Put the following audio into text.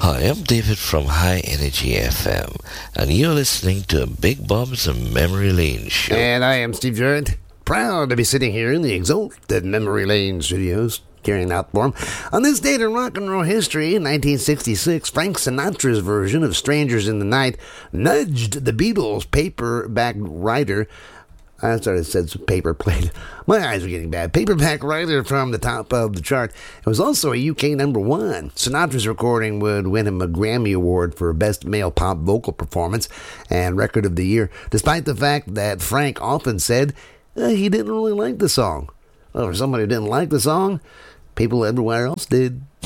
Hi, I'm David from High Energy FM, and you're listening to Big Bob's Memory Lane Show. And I am Steve Jarrett, proud to be sitting here in the exalted Memory Lane studios, carrying out for him. On this date in rock and roll history, in 1966, Frank Sinatra's version of Strangers in the Night nudged the Beatles' Paperback Writer. I started said paper plate. My eyes are getting bad. Paperback Writer from the top of the chart. It was also a UK #1. Sinatra's recording would win him a Grammy Award for Best Male Pop Vocal Performance and Record of the Year, despite the fact that Frank often said he didn't really like the song. Well, for somebody who didn't like the song, people everywhere else did.